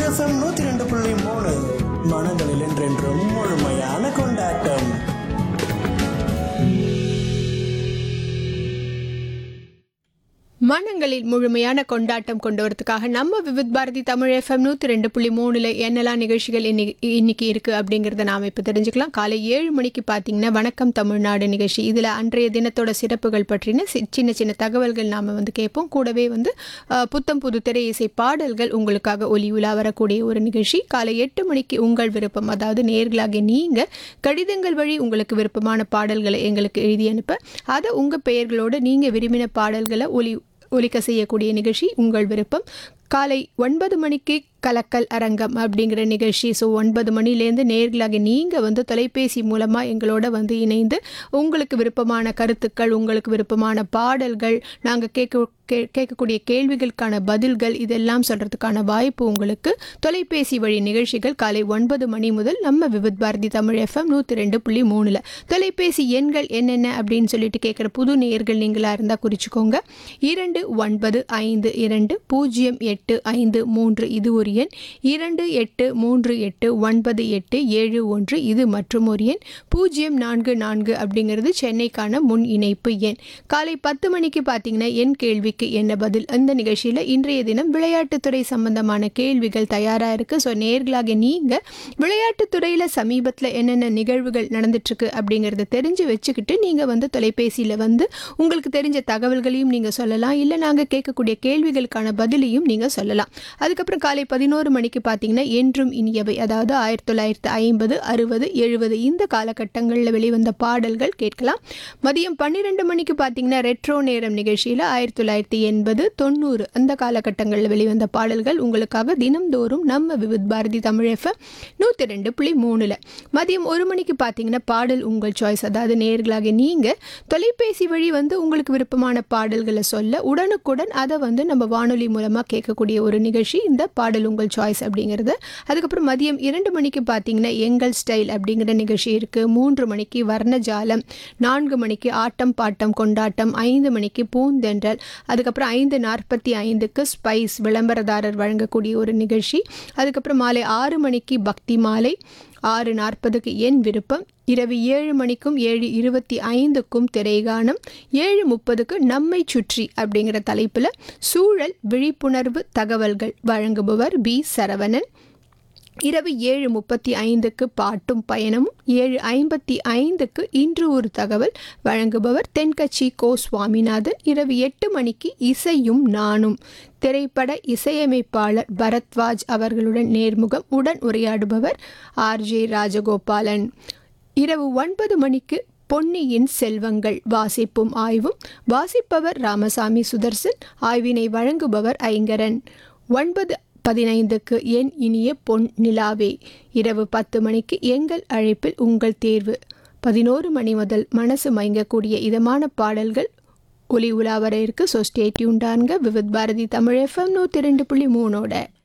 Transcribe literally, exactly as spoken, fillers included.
FM நூத்தி ரெண்டு புள்ளி மூணு மனங்களில் என்றென்றும் முழுமையான கொண்டாட்டம். மனங்களில் முழுமையான கொண்டாட்டம் கொண்டு வரதுக்காக நம்ம விவித் பாரதி தமிழ் எஃப்எம் நூற்றி ரெண்டு புள்ளி மூணுல என்னெல்லாம் நிகழ்ச்சிகள் இன்னைக்கு இன்னைக்கு இருக்கு அப்படிங்கிறத நாம் இப்போ தெரிஞ்சுக்கலாம். காலை ஏழு மணிக்கு பார்த்தீங்கன்னா வணக்கம் தமிழ்நாடு நிகழ்ச்சி. இதில் அன்றைய தினத்தோட சிறப்புகள் பற்றின சின்ன சின்ன தகவல்கள் நாம் வந்து கேட்போம். கூடவே வந்து புத்தம் புது திரை இசை பாடல்கள் உங்களுக்காக ஒலி உலா வரக்கூடிய ஒரு நிகழ்ச்சி. காலை எட்டு மணிக்கு உங்கள் விருப்பம், அதாவது நேர்களாக நீங்கள் கடிதங்கள் வழி உங்களுக்கு விருப்பமான பாடல்களை எங்களுக்கு எழுதி அனுப்ப அதை உங்கள் பெயர்களோடு நீங்கள் விரும்பின பாடல்களை ஒலி ஒலிக்க செய்யக்கூடிய நிகழ்ச்சி உங்கள் விருப்பம். காலை ஒன்பது மணிக்கு கலக்கல் அரங்கம் அப்படிங்கிற நிகழ்ச்சி. ஸோ ஒன்பது மணிலேருந்து நேர்களாக நீங்கள் வந்து தொலைபேசி மூலமாக எங்களோட வந்து இணைந்து உங்களுக்கு விருப்பமான கருத்துக்கள், உங்களுக்கு விருப்பமான பாடல்கள், நாங்கள் கேட்க கே கேட்கக்கூடிய கேள்விகளுக்கான பதில்கள் இதெல்லாம் சொல்கிறதுக்கான வாய்ப்பு உங்களுக்கு தொலைபேசி வழி நிகழ்ச்சிகள் காலை ஒன்பது மணி முதல் நம்ம விவித் பாரதி தமிழ் எஃப்எம் நூற்றி ரெண்டு புள்ளி மூணில். தொலைபேசி எண்கள் என்னென்ன அப்படின்னு சொல்லிட்டு கேட்குற புது நேர்கள் நீங்களாக இருந்தால் குறிச்சிக்கோங்க. இரண்டு ஒன்பது ஐந்து இரண்டு பூஜ்ஜியம் எட்டு ஐந்து மூன்று இது ஒரு எண். இரண்டு எட்டு மூன்று எட்டு ஒன்பது எட்டு ஏழு ஒன்று இது மற்றும் ஒரு எண். பூஜ்ஜியம் நான்கு நான்கு அப்படிங்கிறது சென்னைக்கான முன் இணைப்பு எண். காலை பத்து மணிக்கு பார்த்தீங்கன்னா என் கேள்வி என்ன பதில் அந்த நிகழ்ச்சியில் இன்றைய தினம் விளையாட்டுத்துறை சம்பந்தமான கேள்விகள் தயாராக இருக்குது. ஸோ நேர்களாக நீங்கள் விளையாட்டுத்துறையில் சமீபத்தில் என்னென்ன நிகழ்வுகள் நடந்துட்டுருக்கு அப்படிங்கிறத தெரிஞ்சு வச்சுக்கிட்டு நீங்கள் வந்து தொலைபேசியில் வந்து உங்களுக்கு தெரிஞ்ச தகவல்களையும் நீங்கள் சொல்லலாம். இல்லை நாங்கள் கேட்கக்கூடிய கேள்விகளுக்கான பதிலையும் நீங்கள் சொல்லலாம். அதுக்கப்புறம் காலை பதினோரு மணிக்கு பார்த்தீங்கன்னா என்றும் இனியவை, அதாவது ஆயிரத்தி தொள்ளாயிரத்தி ஐம்பது அறுபது எழுபது இந்த காலகட்டங்களில் வெளிவந்த பாடல்கள் கேட்கலாம். மதியம் பன்னிரெண்டு மணிக்கு பார்த்தீங்கன்னா ரெட்ரோ நேரம் நிகழ்ச்சியில் ஆயிரத்தி தொள்ளாயிரத்தி எண்பது தொண்ணூறு அந்த காலகட்டங்களில் வெளிவந்த பாடல்கள் உங்களுக்காக தினம்தோறும் நம்ம விவித் பாரதி தமிழ் எஃப்எம் நூற்றி ரெண்டு புள்ளி மூணுல. மதியம் ஒரு மணிக்கு பார்த்தீங்கன்னா பாடல் உங்கள் சாய்ஸ், அதாவது நேர்களாக நீங்கள் தொலைபேசி வழி வந்து உங்களுக்கு விருப்பமான பாடல்களை சொல்ல உடனுக்குடன் அதை வந்து நம்ம வானொலி மூலமாக கேட்கக்கூடிய ஒரு நிகழ்ச்சி இந்த பாடல் உங்கள் சாய்ஸ் அப்படிங்கிறது. அதுக்கப்புறம் மதியம் இரண்டு மணிக்கு பார்த்தீங்கன்னா எங்கள் ஸ்டைல் அப்படிங்கிற நிகழ்ச்சி இருக்குது. மூன்று மணிக்கு வர்ணஜாலம், நான்கு மணிக்கு ஆட்டம் பாட்டம் கொண்டாட்டம், ஐந்து மணிக்கு பூந்தென்றல், அதுக்கப்புறம் ஐந்து நாற்பத்தி ஐந்துக்கு ஸ்பைஸ் விளம்பரதாரர் வழங்கக்கூடிய ஒரு நிகழ்ச்சி. அதுக்கப்புறம் மாலை ஆறு மணிக்கு பக்தி மாலை, ஆறு நாற்பதுக்கு என் விருப்பம், இரவு ஏழு மணிக்கும் ஏழு இருபத்தி ஐந்துக்கும் திரைகானம், ஏழு முப்பதுக்கு நம்மை சுற்றி அப்படிங்கிற தலைப்பில் சூழல் விழிப்புணர்வு தகவல்கள் வழங்குபவர் பி சரவணன். இரவு ஏழு முப்பத்தி ஐந்துக்கு பாட்டும் பயணமும், ஏழு ஐம்பத்தி ஐந்துக்கு இன்று ஒரு தகவல் வழங்குபவர் தென்கட்சி கோ சுவாமிநாதன். இரவு எட்டு மணிக்கு இசையும் நானும் திரைப்பட இசையமைப்பாளர் பரத்வாஜ் அவர்களுடன் நேர்முகம், உடன் உரையாடுபவர் ஆர் ஜே ராஜகோபாலன். இரவு ஒன்பது மணிக்கு பொன்னியின் செல்வங்கள் வாசிப்பும் ஆய்வும், வாசிப்பவர் ராமசாமி சுதர்சன், ஆய்வினை வழங்குபவர் ஐங்கரன். ஒன்பது பதினைந்துக்கு என் இனிய பொன் நிலாவே. இரவு பத்து மணிக்கு எங்கள் அழைப்பில் உங்கள் தேர்வு. பதினோரு மணி முதல் மனசு மயங்கக்கூடிய இதமான பாடல்கள் ஒலி உலா வர இருக்கு. So stay டியூன்டாங்க Vividh Bharathi Tamil FM நூற்றி ரெண்டு புள்ளி மூணோட.